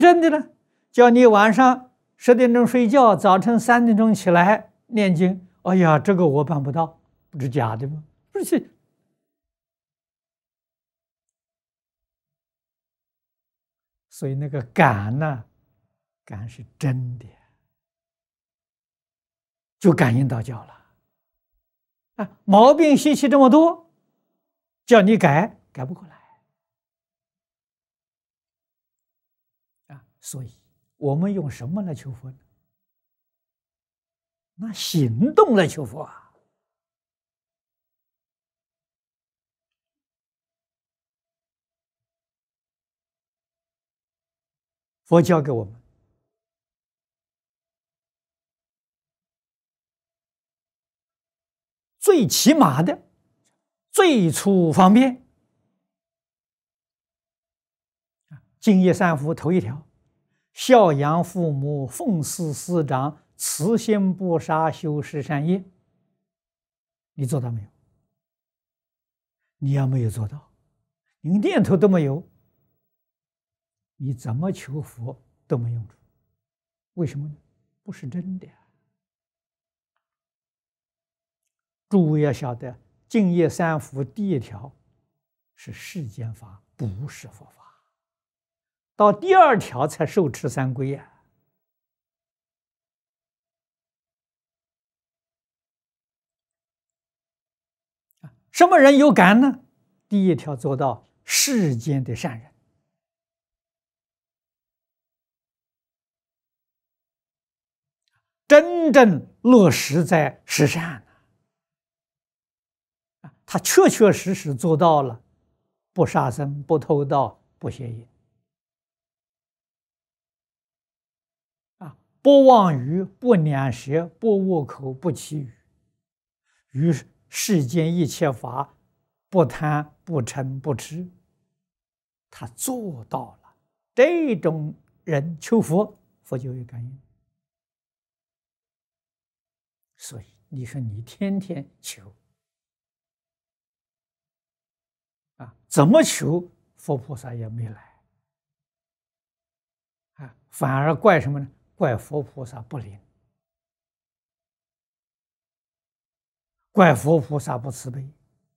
真的呢，叫你晚上10点钟睡觉，早晨3点钟起来念经。哎呀，这个我办不到，不是假的吗？不是。所以那个感呢，感是真的，就感应到教了。啊，毛病习气这么多，叫你改，改不过来。啊，所以我们用什么来求佛呢？那行动来求佛啊！佛教给我们最起码的、最初方便。敬业三福头一条，孝养父母，奉事师长，慈心不杀，修十善业。你做到没有？你要没有做到，你念头都没有，你怎么求佛都没用处。为什么呢？不是真的。诸位要晓得，敬业三福第一条是世间法，不是佛法。到第2条才受持三归呀。什么人有感呢？第1条做到世间的善人，真正落实在十善，他确确实实做到了不杀生、不偷盗、不邪淫，不妄语、不两舌、不恶口、不绮语，于世间一切法不贪、不嗔、不痴，他做到了。这种人求佛，佛就有感应。所以你说你天天求怎么求佛菩萨也没来反而怪什么呢？怪佛菩萨不灵，怪佛菩萨不慈悲。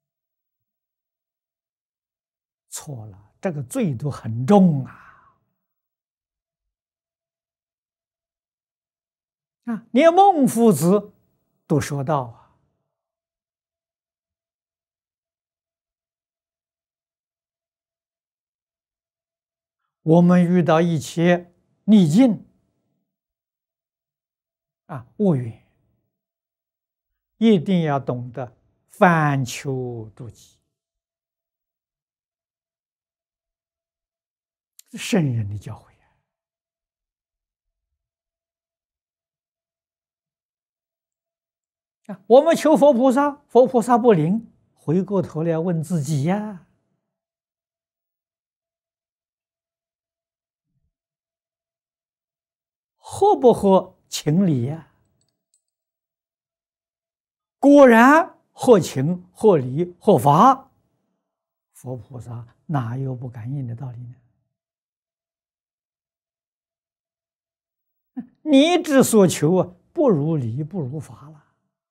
错了，这个罪都很重连孟夫子都说到我们遇到一切逆境恶缘，一定要懂得反求诸己，圣人的教诲我们求佛菩萨，佛菩萨不灵，回过头来问自己呀，合不合情理呀？果然合情、合理、合法，佛菩萨哪有不感应的道理呢？你之所求不如理，不如法了。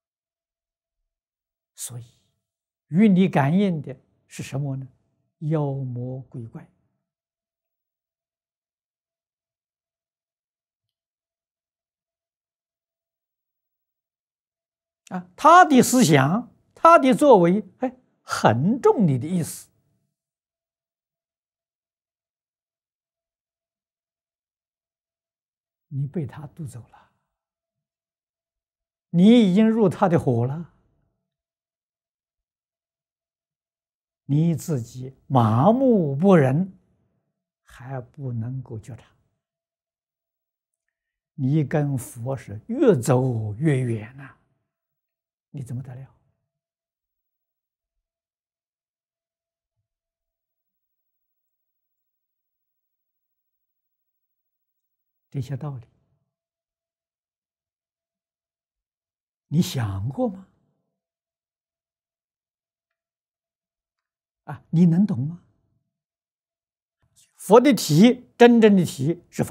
所以与你感应的是什么呢？妖魔鬼怪他的思想，他的作为，很重你的意思。你被他渡走了，你已经入他的火了，你自己麻木不仁，还不能够觉察，你跟佛是越走越远你怎么得了？这些道理，你想过吗？你能懂吗？ 佛的体，真正的体是法。